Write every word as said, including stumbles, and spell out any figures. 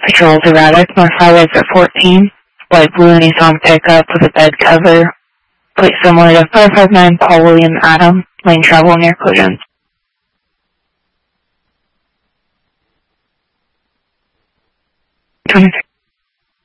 Patrol's erratic. North Highway's at fourteen. Light blue Nissan pickup with a bed cover. Plate similar to five five nine Paul William Adam. Lane travel near collision. twenty-six.